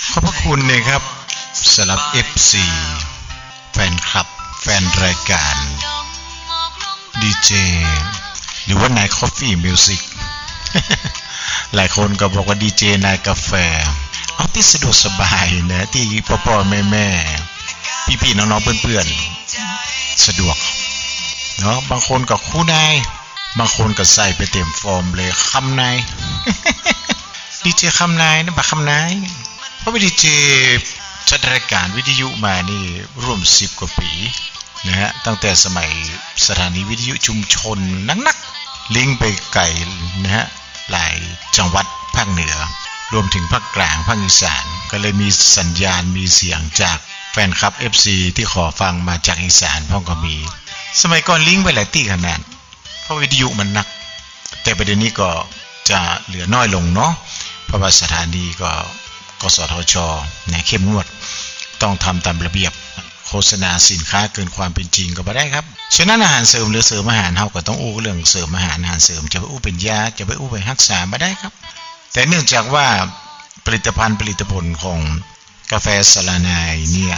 ขอบพระคุณนะครับสำหรับ FC แฟนคลับแฟนรายการดีเจหรือว่านายคอฟฟี่มิวสิกหลายคนก็บอกว่าดีเจนายกาแฟเอาที่สะดวกสบายนะที่พ่อๆแม่ๆพี่ๆน้องๆเพื่อนๆสะดวกเนาะบางคนก็คู่นายบางคนก็ใส่ไปเต็มฟอร์มเลยคำนายดีเจคำนายนะบักคำนายเพราะว่าดีเจจัดรายการวิทยุมานี่ร่วม10กว่าปีนะฮะตั้งแต่สมัยสถานีวิทยุชุมชนนักๆลิงก์ไปไกลนะฮะหลายจังหวัดภาคเหนือรวมถึงภาคกลางภาคอีสานก็เลยมีสัญญาณมีเสียงจากแฟนคลับ FC ที่ขอฟังมาจากอีสานพ่อก็มีสมัยก่อนลิงก์ไปหลายที่ขนาดเพราะวิทยุมันหนักแต่ประเด็นนี้ก็จะเหลือน้อยลงเนาะเพราะว่าสถานีก็กสทช.เนี่ยเข้มงวดต้องทำตามระเบียบโฆษณาสินค้าเกินความเป็นจริงก็บ่ได้ครับฉะนั้นอาหารเสริมหรือเสริมอาหารเฮาก็ต้องอู้เรื่องเสริมอาหารเสริมจะไปอู้เป็นยาจะไปอู้ไปรักษาบ่ได้ครับแต่เนื่องจากว่าผลิตภัณฑ์ผลิตผลของกาแฟสลานายเนี่ย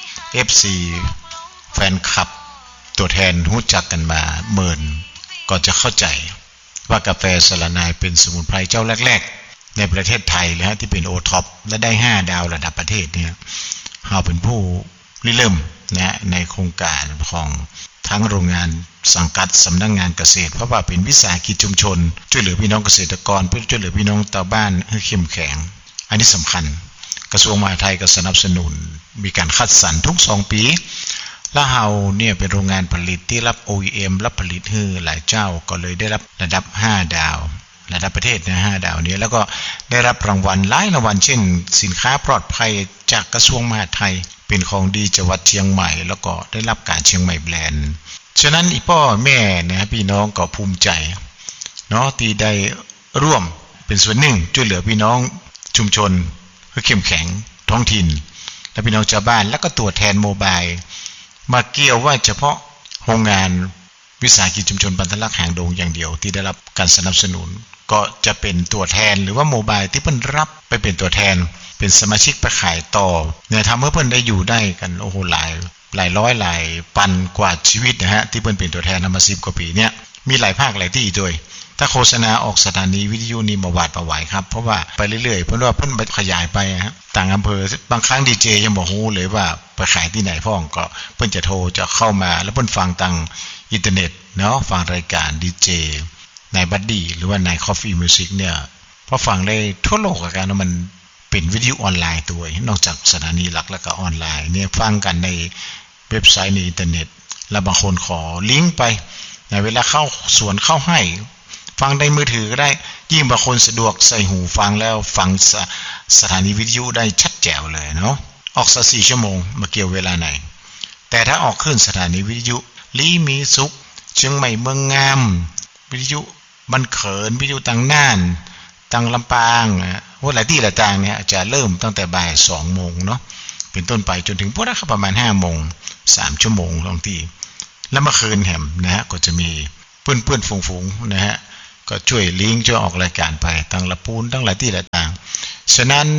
FC แฟนคลับตัวแทนรู้จักกันมาเมินก็จะเข้าใจว่ากาแฟสลานายเป็นสมุนไพรเจ้าแรกๆในประเทศไทยเลยฮะที่เป็นโอท็อปและได้5ดาวระดับประเทศเนี่ยเฮาเป็นผู้ริเริ่มนะในโครงการของทั้งโรงงานสังกัดสำนักงานเกษตรเพราะว่าเป็นวิสาหกิจชุมชนช่วยเหลือพี่น้องเกษตรกรเพื่อช่วยเหลือพี่น้องชาวบ้านให้เข้มแข็งอันนี้สำคัญกระทรวงมหาดไทยก็สนับสนุนมีการคัดสรรทุก2ปีและเฮาเนี่ยเป็นโรงงานผลิตที่รับ OEM รับผลิตให้หลายเจ้าก็เลยได้รับระดับ5ดาวระดับประเทศนะ5ดาวนี้แล้วก็ได้รับรางวัลหลายรางวัลเช่นสินค้าปลอดภัยจากกระทรวงมหาดไทยเป็นของดีจังหวัดเชียงใหม่แล้วก็ได้รับการเชียงใหม่แบรนด์ฉะนั้นอีพ่อแม่นะพี่น้องก็ภูมิใจเนาะที่ได้ร่วมเป็นส่วนหนึ่งช่วยเหลือพี่น้องชุมชนให้เข้มแข็งท้องถิ่นและพี่น้องชาวบ้านแล้วก็ตัวแทนโมบายมาเกี่ยวว่าเฉพาะโรงงานวิสาหกิจชุมชนบรรทัดลักษณ์หางดงอย่างเดียวที่ได้รับการสนับสนุนก็จะเป็นตัวแทนหรือว่าโมบายที่เพิ่นรับไปเป็นตัวแทนเป็นสมาชิกไปขายต่อเนี่ยทำให้เพิ่นได้อยู่ได้กันโอ้โหหลายร้อยหลายพันกว่าชีวิตนะฮะที่เพิ่นเป็นตัวแทนมา10กว่าปีเนี่ยมีหลายภาคหลายที่ด้วยถ้าโฆษณาออกสถานีวิทยุนี่มาหวาดประไหวครับเพราะว่าไปเรื่อยๆเพิ่นว่าเพิ่นไปขยายไปฮะต่างอำเภอบางครั้งดีเจยังบ่ฮู้เลยว่าไปขายที่ไหนพ้องก็เพิ่นจะโทรจะเข้ามาแล้วเพิ่นฟังทางอินเทอร์เน็ตเนาะฟังรายการดีเจนายบัดดี้หรือว่านายคอฟฟี่มิวสิกเนี่ยพอฟังได้ทั่วโลกอาการมันเป็นวิทยุออนไลน์ตัวนอกจากสถานีหลักแล้วก็ออนไลน์เนี่ยฟังกันในเว็บไซต์ในอินเทอร์เน็ตแล้วบางคนขอลิงก์ไปในเวลาเข้าสวนเข้าให้ฟังในมือถือก็ได้ยิ่งบางคนสะดวกใส่หูฟังแล้วฟังสถานีวิทยุได้ชัดแจ๋วเลยเนาะออกสัก4ชั่วโมงมาเกี่ยวเวลาไหนแต่ถ้าออกขึ้นสถานีวิทยุลีมีสุขเชียงใหม่เมืองงามวิทยุบันเขินวิทยุต่างน่านต่างลำปางหลายที่หลายต่างเนี่ยจะเริ่มตั้งแต่บ่าย2โมงเนาะเป็นต้นไปจนถึงพวกนั้นประมาณ5โมง3ชั่วโมงบางทีแล้วเมื่อคืนแหมนะฮะก็จะมีเพื่อนฝูงๆนะฮะก็ช่วยลิงก์ช่วยออกรายการไปตั้งละปูนตั้งหลายที่หลายต่างฉะนั้น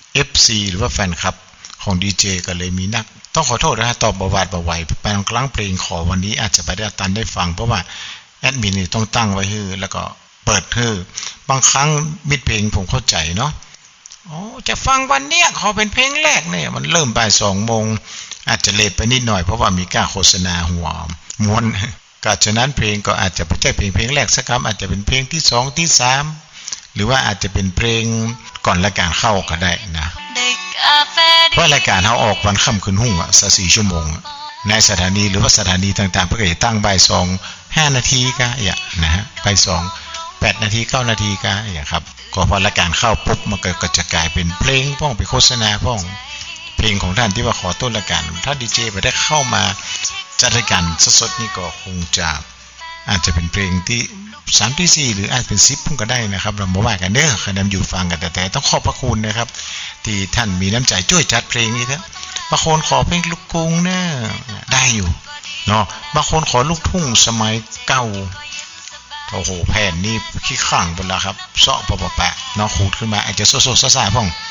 FC หรือว่าแฟนคลับของดีเจก็เลยมีนักต้องขอโทษนะฮะตอบบวาดบวไหวไปกลางเพลงขอวันนี้อาจจะไปได้ตันได้ฟังเพราะว่าแอดมินนี่ต้องตั้งไว้ให้แล้วก็เปิดให้บางครั้งมิดเพลงผมเข้าใจเนาะจะฟังวันเนี้ยขอเป็นเพลงแรกเนี่ยมันเริ่มบ่าย2โมงอาจจะเลทไปนิดหน่อยเพราะว่ามีการโฆษณาหัวม้วนก็ฉะนั้นเพลงก็อาจจะไม่ใช่เพลงแรกสักคำอาจจะเป็นเพลงที่2ที่3หรือว่าอาจจะเป็นเพลงก่อนรายการเข้าก็ได้นะเพราะรายการเฮาออกวันค่ำคืนหุ้ง4ชั่วโมงในสถานีหรือว่าสถานีต่างๆเพื่อจะตั้งบ่าย2 5นาทีก็อย่างนะฮะบ่าย2 8นาที9นาทีก็อย่างครับก็พอรายการเข้าปุ๊บมันก็จะกลายเป็นเพลงพ้องเป็นโฆษณาพ้องเพลงของท่านที่ว่าขอต้นรายการถ้าดีเจไปได้เข้ามาจัดรายการสดๆนี่ก็คงจะอาจจะเป็นเพลงที่3ที่4หรืออาจเป็น10พุ่งก็ได้นะครับเราบ่ว่ากันเด้อคะแนนอยู่ฟังกันแต่ต้องขอบพระคุณนะครับที่ท่านมีน้ำใจช่วยจัดเพลงนี้เถอะบางคนขอเพลงลูกกรุงเนี่ยได้อยู่เนาะบางคนขอลูกทุ่งสมัยเก่าโอ้โหแผ่นนี่ขี้ข้างหมดแล้วครับเซาะปะเนาะขูดขึ้นมาอาจจะโซๆซ่าๆพ่อง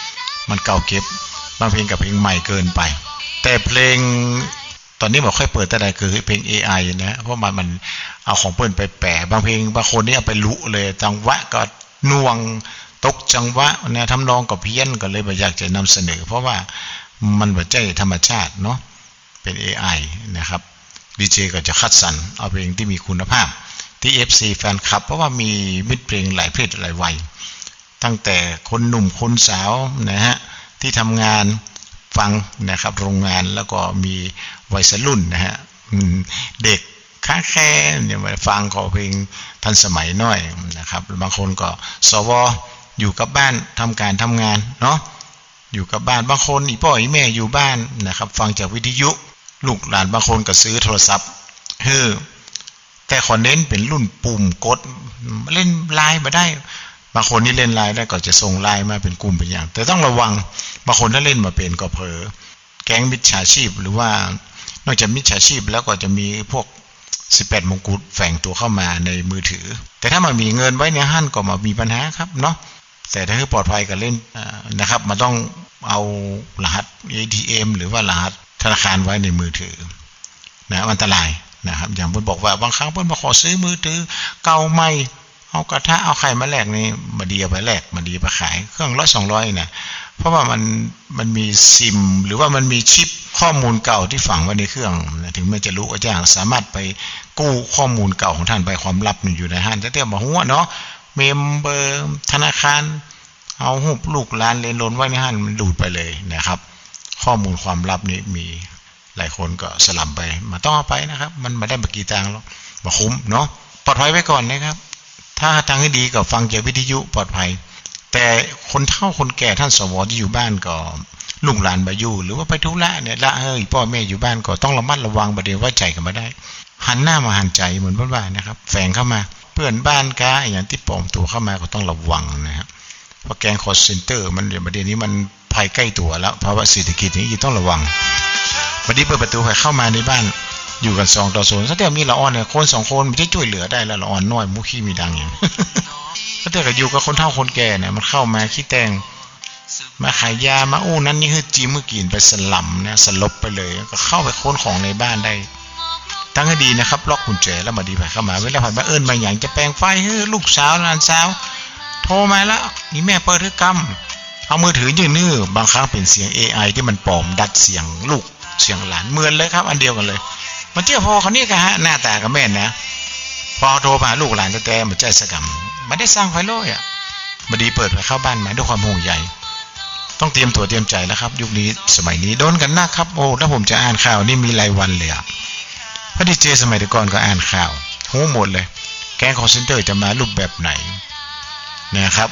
มันเก่าเก็บบางเพลงกับเพลงใหม่เกินไปแต่เพลงตอนนี้บอกค่อยเปิดแต่ใดคือเพลง AI นะเพราะมันเอาของเปิ้นไปแปะบางเพลงบางคนนี่เอาไปลุเลยจังหวะก็น่วงตกจังหวะนะทำนองก็เพี้ยนก็เลยบ่อยากจะนำเสนอเพราะว่ามันบ่ใช่ธรรมชาติเนาะเป็น AI นะครับดีเจก็จะคัดสรรเอาเพลงที่มีคุณภาพที่ FC แฟนคลับเพราะว่ามีมิตรเพลงหลายเพศหลายวัยตั้งแต่คนหนุ่มคนสาวนะฮะที่ทำงานฟังนะครับโรงงานแล้วก็มีวัยรุ่นนะฮะเด็กค้าแค่เนี่ยมาฟังขอเพลงทันสมัยหน่อยนะครับบางคนก็สวอยู่กับบ้านทำการทำงานเนาะอยู่กับบ้านบางคนอีพ่ออีแม่อยู่บ้านนะครับฟังจากวิทยุลูกหลานบางคนก็ซื้อโทรศัพท์แต่ขอเน้นเป็นรุ่นปุ่มกดเล่นไลน์มาได้บางคนนี่เล่นไลน์ได้ก็จะส่งไลน์มาเป็นกลุ่มเป็นอย่างแต่ต้องระวังบางคนถ้าเล่นมาเป็นก็เผลอแก๊งมิจฉาชีพหรือว่านอกจากมิจฉาชีพแล้วก็จะมีพวก18มงกุฎแฝงตัวเข้ามาในมือถือแต่ถ้ามันมีเงินไว้ในห้างก็มามีปัญหาครับเนาะแต่ถ้าคือปลอดภัยกับเล่นนะครับมันต้องเอารหัส ATM หรือว่ารหัสธนาคารไว้ในมือถือนะอันตรายนะครับอย่างเพิ่นบอกว่าบางครั้งเพิ่นมาขอซื้อมือถือเก่าใหม่เอากระทะเอาไข่มาแลกนี่มาดีเอาไปแลกมาดีไปขายเครื่อง100-200นะเพราะว่ามันมีซิมหรือว่ามันมีชิปข้อมูลเก่าที่ฝังไว้ในเครื่องถึงแม้จะรู้ก็อย่างสามารถไปกู้ข้อมูลเก่าของท่านไปความลับอยู่ในห้างแต่เดี๋ยวมาหัวเนาะเมมเบอร์ธนาคารเอาหูปลูกหลานเลนล้นไว้ในห้างมันดูดไปเลยนะครับข้อมูลความลับนี่มีหลายคนก็สลับไปมาต้องเอาไปนะครับมันไม่ได้มากี่ตังค์หรอกมาคุ้มเนาะปลอดภัยไว้ก่อนนะครับถ้าทางที่ดีก็ฟังจากวิทยุปลอดภัยแต่คนเฒ่าคนแก่ท่านสวที่อยู่บ้านก็ลูกหลานบ่อยู่หรือว่าไปธุระเนี่ยละพ่อแม่อยู่บ้านก็ต้องระมัดระวังบ่ได้ไว้ใจกันบ่ได้หันหน้ามาหันใจเหมือนบ้านๆนะครับแฝงเข้ามาเพื่อนบ้านกะอย่างที่ปลอมตัวเข้ามาก็ต้องระวังนะครับเพราะแก๊งคอลเซ็นเตอร์มันเดี๋ยวประเด็นนี้มันภัยใกล้ตัวแล้วภาวะเศรษฐกิจนี้ต้องระวังบัดนี้เปิดประตูให้เข้ามาในบ้านอยู่กัน2 ต่อ 0ซะเดี๋ยวมีละอ่อนเนี่ยคน2คนมันจะช่วยเหลือได้แล้วละอ่อนน้อยมุขี้มีดังอย่างก็แต่ก็อยู่กับคนเฒ่าคนแก่เนี่ยมันเข้ามาขี้แตงมาขายยามาอู้นั้นนี่คือจิ้มมือกินไปสลัมนะสลบไปเลยก็เข้าไปค้นของในบ้านได้ตั้งให้ดีนะครับล็อกกุญแจแล้วมาดีไปเข้ามาเวลาผ่านมาเอิ้นมาอย่างจะแปลงไฟลูกสาวหลานสาวโทรมาแล้วนี่แม่เปิดคือกำเอามือถือยืนนื้อบางครั้งเป็นเสียง AI ที่มันปลอมดัดเสียงลูกเสียงหลานเหมือนเลยครับอันเดียวกันเลยมันเจ้าพอเขานี่กะฮะหน้าตากับแม่นนะพอโทรมาลูกหลานแต่มันใจสกรรมมันได้สร้างไฟโล่อ่ะมาดีเปิดไปเข้าบ้านมาด้วยความห่วงใยต้องเตรียมตัวเตรียมใจแล้วครับยุคนี้สมัยนี้โดนกันนะครับโอ้ถ้าผมจะอ่านข่าวนี่มีรายวันเลยอ่ะพอดีเจสมัยก่อนก็อ่านข่าวหูหมดเลยแก๊งคอลเซ็นเตอร์จะมารูปแบบไหนนะครับ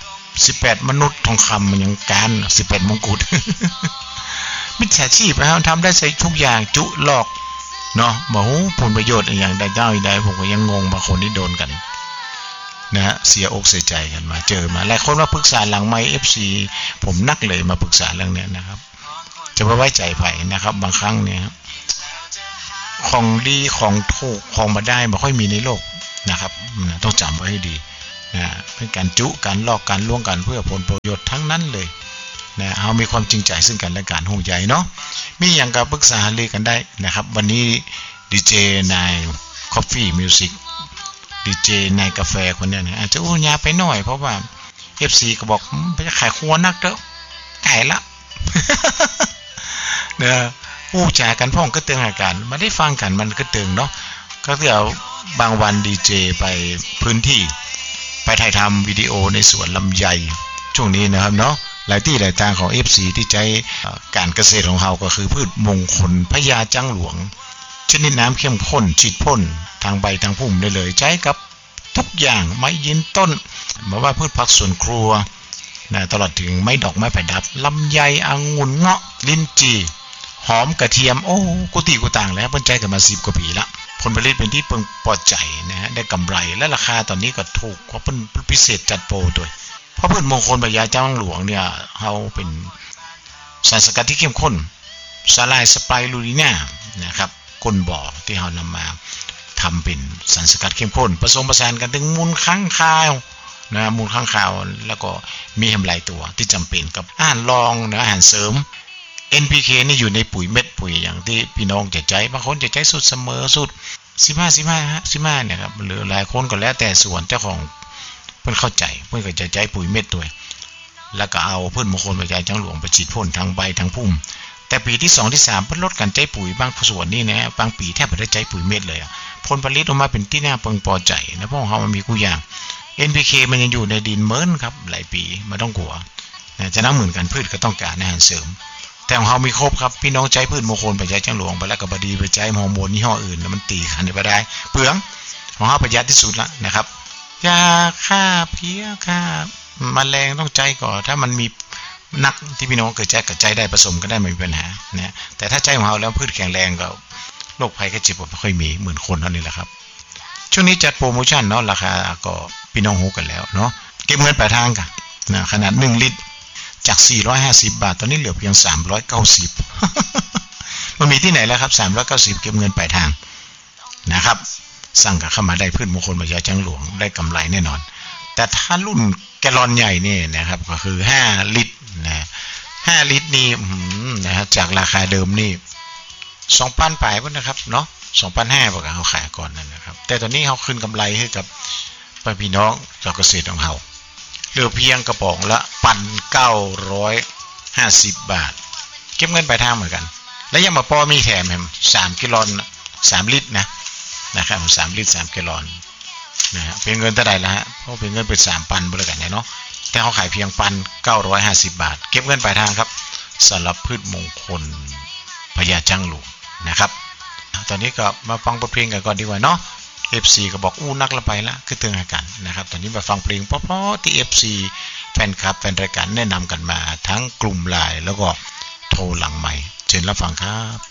18มนุษย์ทองคำมันยังการ18มงกุฎมิจฉาชีพนะครับทำได้ใส่ทุกอย่างจุหลอกเนาะบอกผลประโยชน์อย่างใดได้ผมก็ยังงงบางคนที่โดนกันนะฮะเสียอกเสียใจกันมาเจอมาหลายคนมาปรึกษาหลังไมค์ FC ผมนักเลยมาปรึกษาเรื่องนี้นะครับจะไว้ใจไผนะครับบางครั้งเนี่ยของดีของถูกของมาได้ไม่ค่อยมีในโลกนะครับต้องจำไว้ให้ดีนะเป็นการจุการลอกการล่วงกันเพื่อผลประโยชน์ทั้งนั้นเลยนะเอามีความจริงใจซึ่งกันและกันห่วงใยเนาะมีอย่างกับปรึกษาเลยกันได้นะครับวันนี้ดีเจนาย Coffee Music ดีเจนายกาแฟคนนี้นะอาจจะอู้ยาไปหน่อยเพราะว่า FC ก็บอกไปขายครัวนักเด้อไก่ละ เนี่ยอู้จากันพ่องก็เตือนอาการมาได้ฟังกันมันก็เตือนเนาะก็เดี๋ยวบางวันดีเจไปพื้นที่ไปถ่ายทำวิดีโอในสวนลำไยช่วงนี้นะครับเนาะหลายที่หลายทางของ FC ที่ใช้การเกษตรของเราก็คือพืชมงคลพญาจังหลวงชนิดน้ำเข้มข้นฉีดพ่นทางใบทางพุ่มได้เลยใช้กับทุกอย่างไม้ยืนต้นมาว่าพืชผักสวนครัวนะตลอดถึงไม้ดอกไม้ประดับลำไยองุ่นเงาะลิ้นจี่หอมกระเทียมโอ้กุฏิกุต่างแล้วเพิ่นใจกันมา10 กว่าปีละผลผลิตเป็นที่พึงพอใจนะฮะได้กำไรและราคาตอนนี้ก็ถูกเพราะเพิ่นพิเศษจัดโปรด้วยเพราะพืชมงคลพญาจังหลวงเนี่ยเฮาเป็นสารสกัดที่เข้มข้นสาลายสไปรูลิน่านะครับก้นบ่อที่เฮานำมาทำเป็นสารสกัดเข้มข้นผสมผสานกันถึงมูลค้างคาวนะมูลข้างคาวแล้วก็มีแฮมหลายตัวที่จำเป็นกับอาหารรองนะอาหารเสริม NPK นี่อยู่ในปุ๋ยเม็ดปุ๋ยอย่างที่พี่น้องจะใจบางคนจะใจสุดเสมอสุด15เนี่ยครับหรือหลายคนก็แล้วแต่ส่วนเจ้าของเพิ่นเข้าใจเพิ่นก็จะใจปุ๋ยเม็ดด้วยแล้วก็เอาพืชมงคลปัจจัยจังหลวงไปฉีดพ่นทั้งใบทั้งพุ่มแต่ปีที่2ที่3เพิ่นลดการใจปุ๋ยบางส่วนนี่นะบางปีแทบไม่ได้ใจปุ๋ยเม็ดเลยผลผลิตออกมาเป็นที่น่าพึงพอใจนะเพราะเฮามันมีกูอย่าง NPK มันยังอยู่ในดินเมินครับหลายปีไม่ต้องกลัวจะนั่งเหมือนกันพืชก็ต้องการอาหารเสริมแต่ของเฮามีครบครับพี่น้องใจพืชมงคลปัจจัยจังหลวงไปแล้วก็บดีไปใจฮอร์โมนยี่ห้ออื่นแล้วมันตีกันไปได้เปลืองของเฮาประหยัดที่สุดละนะครับยาฆ่าเพี้ยฆ่าแมลงต้องใจก่อนถ้ามันมีนักที่พี่น้องเกิดใจกับใจได้ผสมก็ได้ไม่มีปัญหาเนี่ยแต่ถ้าใจของเราแล้วพืชแข็งแรงก็โรคภัยไข้เจ็บไม่ค่อยมีเหมือนคนเท่านี้แหละครับช่วงนี้จัดโปรโมชั่นเนาะราคาก็พี่น้องฮู้กันแล้วเนาะเก็บเงินปลายทางกันนะขนาด1ลิตรจาก450บาทตอนนี้เหลือเพียง390มันมีที่ไหนแล้วครับ390เก็บเงินปลายทางนะครับสั่งกับเข้ามาได้พืชมงคลปัจจัยจังหลวงได้กำไรแน่นอนแต่ถ้ารุ่นแกลลอนใหญ่นี่นะครับก็คือ5ลิตรนะ5ลิตรนี่นะฮะจากราคาเดิมนี่ 2,000 ปลายพุ่นนะครับเนาะ 2,500 บ่ก็เฮาขายก่อนนั่นนะครับแต่ตอนนี้เฮาขึ้นกำไรให้กับพี่น้องชาวเกษตรของเฮาเหลือเพียงกระป๋องละ 1,950 บาทเก็บเงินปลายทางเหมือนกันแล้วยังมาปอมีแถมแฮม3กิโล3ลิตรนะครับ3ลิตร3กิโลนะฮะเป็นเงินเท่าใดล่ะฮะเพราะเป็นเงินเป็น 3,000 บ่แล้วกันเนาะแต่เฮาขายเพียง 1,950 บาทเก็บเงินปลายทางครับสำหรับพืชมงคลพญาจังหลวงนะครับตอนนี้ก็มาฟังบทเพลงกันก่อนดีกว่าเนาะ FC ก็บอกอู้นักละไปละคือเตือนกันนะครับตอนนี้มาฟังเพลงเพราะๆที่ FC แฟนคลับแฟนรายการแนะนำกันมาทั้งกลุ่มไลน์แล้วก็โทรหลังใหม่เชิญรับฟังครับ